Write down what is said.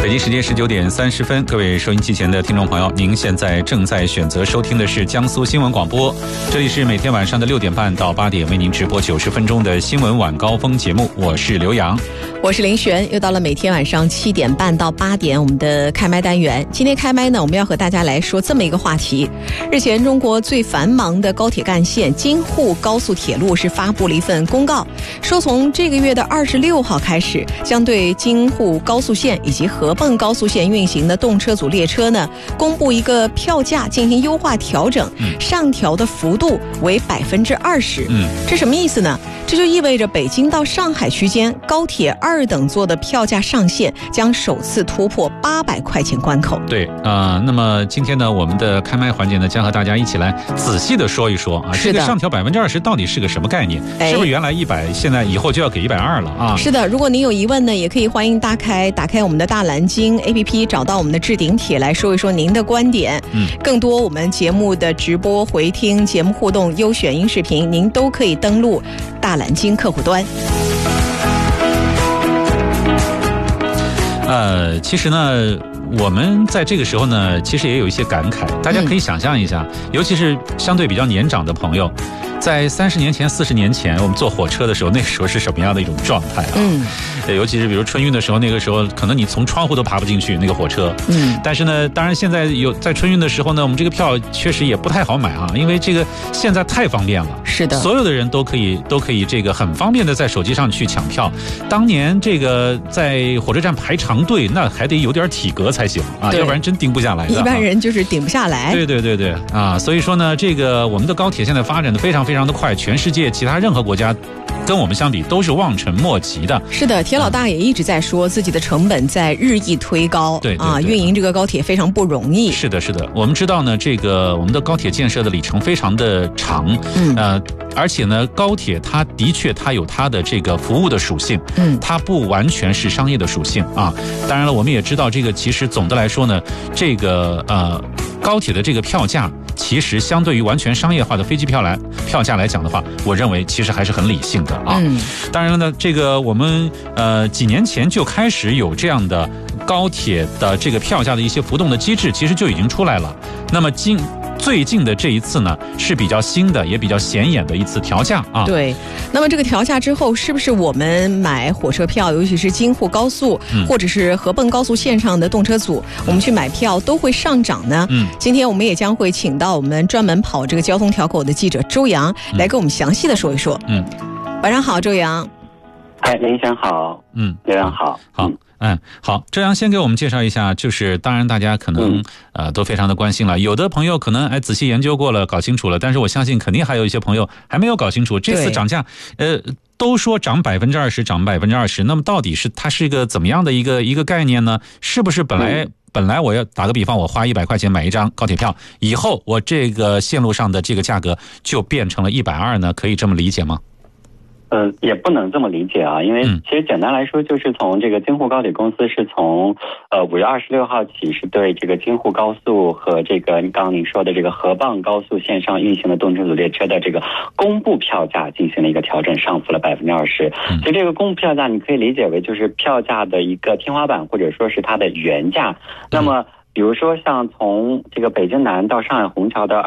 北京时间19点30分，各位收音机前的听众朋友，您现在正在选择收听的是江苏新闻广播，这里是每天晚上的6点半到8点为您直播90分钟的新闻晚高峰节目，我是刘洋， 我是林璇，又到了每天晚上7点半到8点我们的开麦单元。今天开麦呢，我们要和大家来说这么一个话题。日前，中国最繁忙的高铁干线京沪高速铁路是发布了一份公告，说从这个月的26号开始，将对京沪高速线以及合泵高速线运行的动车组列车呢，公布一个票价进行优化调整，上调的幅度为20%。这什么意思呢？这就意味着北京到上海区间高铁2等座的票价上限将首次突破800块钱关口。 对，那么今天呢，我们的开麦环节呢，将和大家一起来仔细的说一说啊，这个上调20%到底是个什么概念？是不是原来100，现在以后就要给120了啊？ 是的，如果您有疑问呢，也可以欢迎打开我们的大蓝鲸 APP， 找到我们的置顶帖来说一说您的观点。更多我们节目的直播回听、节目互动、优选音视频，您都可以登录大蓝鲸客户端。 其实呢，我们在这个时候呢，其实也有一些感慨，大家可以想象一下，尤其是相对比较年长的朋友，在30年前、40年前，我们坐火车的时候，那个时候是什么样的一种状态啊？尤其是比如春运的时候，那个时候可能你从窗户都爬不进去那个火车。但是呢，当然现在在春运的时候呢，我们这个票确实也不太好买啊，因为这个现在太方便了。 是的， 所有的人都可以这个很方便的在手机上去抢票。当年这个在火车站排长队，那还得有点体格才行啊，要不然真顶不下来的。 一般人就是顶不下来。 对啊，所以说呢，这个我们的高铁现在发展的非常非常的快，全世界其他任何国家跟我们相比都是望尘莫及的。 是的，铁老大也一直在说自己的成本在日益推高。 对运营这个高铁非常不容易。 是的，我们知道呢，这个我们的高铁建设的里程非常的长，而且呢，高铁它的确它有它的这个服务的属性，它不完全是商业的属性啊。当然了，我们也知道这个其实总的来说呢，这个高铁的这个票价，其实相对于完全商业化的飞机票价来讲的话，我认为其实还是很理性的啊。当然了呢，这个我们几年前就开始有这样的高铁的这个票价的一些浮动的机制，其实就已经出来了。那么最近的这一次呢，是比较新的，也比较显眼的一次调价啊。 对，那么这个调价之后，是不是我们买火车票，尤其是京沪高速，或者是合泵高速线上的动车组，我们去买票都会上涨呢？今天我们也将会请到我们专门跑这个交通条口的记者周洋来跟我们详细的说一说。晚上好，周洋。 林先好。刘洋好。 好，周洋先给我们介绍一下，就是当然大家可能都非常的关心了，有的朋友可能仔细研究过了，搞清楚了，但是我相信肯定还有一些朋友还没有搞清楚，这次涨价都说涨20%，涨20%，那么到底它是一个怎么样的一个概念呢？是不是本来我要打个比方，我花100块钱买一张高铁票，以后我这个线路上的这个价格就变成了120呢？可以这么理解吗？ 也不能这么理解啊，因为其实简单来说，就是从这个京沪高铁公司是从5月26号起，是对这个京沪高速和这个刚刚您说的这个合泵高速线上运行的动车组列车的这个公布票价进行了一个调整，上浮了20%。所以这个公布票价你可以理解为就是票价的一个天花板，或者说是它的原价。那么比如说像从这个北京南到上海虹桥的